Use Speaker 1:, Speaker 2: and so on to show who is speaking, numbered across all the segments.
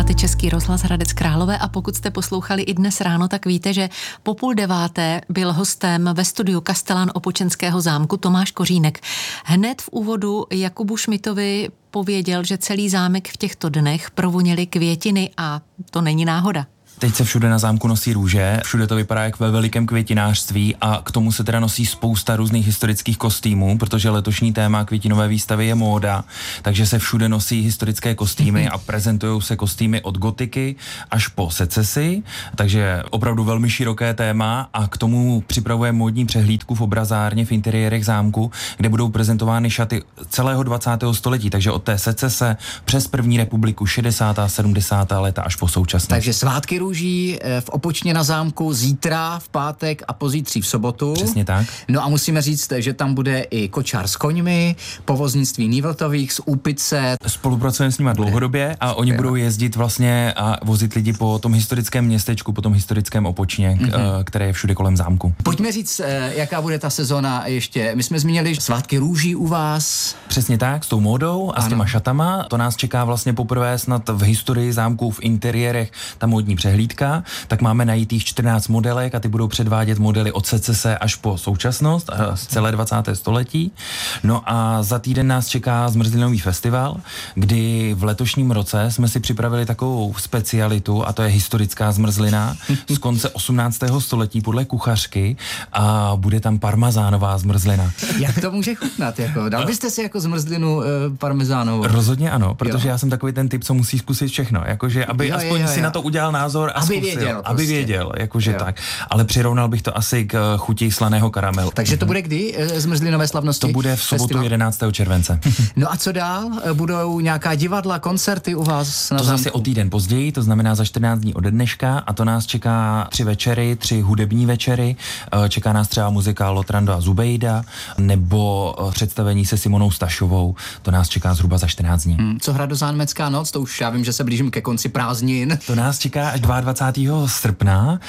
Speaker 1: Posloucháte Český rozhlas Hradec Králové a pokud jste poslouchali i dnes ráno, tak víte, že po 8:30 byl hostem ve studiu kastelán Opočenského zámku Tomáš Kořínek. Hned v úvodu Jakubu Šmitovi pověděl, že celý zámek v těchto dnech provonily květiny a to není náhoda.
Speaker 2: Teď se všude na zámku nosí růže, všude to vypadá jak ve velikém květinářství a k tomu se teda nosí spousta různých historických kostýmů, protože letošní téma květinové výstavy je móda, takže se všude nosí historické kostýmy a prezentují se kostýmy od gotiky až po secesi, takže opravdu velmi široké téma a k tomu připravuje módní přehlídku v obrazárně v interiérech zámku, kde budou prezentovány šaty celého 20. století, takže od té secese přes první republiku 60. a 70. léta až po současnost.
Speaker 3: Takže svátky růží v Opočně na zámku zítra, v pátek a pozítří v sobotu.
Speaker 2: Přesně tak.
Speaker 3: No a musíme říct, že tam bude i kočár s koňmi, povoznictví Nývltových z Úpice.
Speaker 2: Spolupracujeme s nima dlouhodobě a oni budou jezdit vlastně a vozit lidi po tom historickém městečku, po tom historickém Opočně, které je všude kolem zámku.
Speaker 3: Pojďme říct, jaká bude ta sezóna ještě. My jsme zmínili svátky růží u vás.
Speaker 2: Přesně tak, s tou módou a s těma šatama. To nás čeká vlastně poprvé snad v historii zámku, v interiérech, ta módní přehlídka, tak máme najít jich 14 modelek a ty budou předvádět modely od secese až po současnost, celé 20. století. No a za týden nás čeká zmrzlinový festival, kdy v letošním roce jsme si připravili takovou specialitu a to je historická zmrzlina z konce 18. století podle kuchařky a bude tam parmezánová zmrzlina.
Speaker 3: Jak to může chutnat? Dal byste si jako zmrzlinu parmezánovou?
Speaker 2: Rozhodně ano, protože já jsem takový ten typ, co musí zkusit všechno, jakože aby aspoň si na to udělal názor a zkusil, aby věděl, jakože tak. Ale přirovnal bych to asi k chuti slaného karamelu.
Speaker 3: Takže to bude kdy zmrzlinové slavnosti?
Speaker 2: To bude v sobotu 11. července.
Speaker 3: No a co dál? Budou nějaká divadla, koncerty u vás na
Speaker 2: To
Speaker 3: zámku?
Speaker 2: zase o týden později, to znamená za 14 dní ode dneška a to nás čeká 3 večery, 3 hudební večery. Čeká nás třeba muzikál Lotrando a Zubejda nebo představení se Simonou Stašovou. To nás čeká zhruba za 14 dní.
Speaker 3: Co Hradozámecká noc? To už já vím, že se blížím ke konci prázdnin.
Speaker 2: To nás čeká až 22. srpna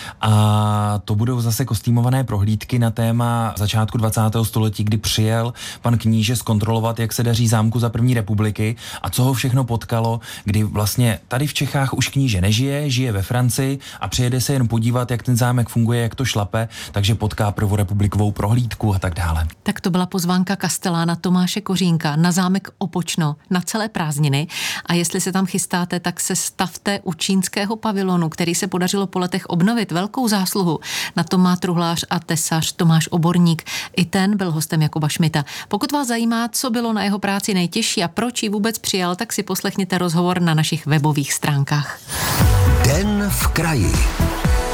Speaker 2: a to budou zase kostýmované prohlídky na téma začátku 20. století, kdy přijel pan kníže zkontrolovat, jak se daří zámku za první republiky a co ho všechno potkalo, kdy vlastně tady v Čechách už kníže nežije, žije ve Francii a přijede se jen podívat, jak ten zámek funguje, jak to šlape, takže potká prvorepublikovou prohlídku a tak dále.
Speaker 1: Tak to byla pozvánka kastelána Tomáše Kořínka na zámek Opočno na celé prázdniny a jestli se tam chystáte, tak se stavte u čínského pavilonu, který se podařilo po letech obnovit. Velkou zásluhu na tom má truhlář a tesař Tomáš Oborník. I ten byl hostem Jakuba Šmita. Pokud vás zajímá, co bylo na jeho práci nejtěžší a proč ji vůbec přijal, tak si poslechněte rozhovor na našich webových stránkách.
Speaker 4: Den v kraji.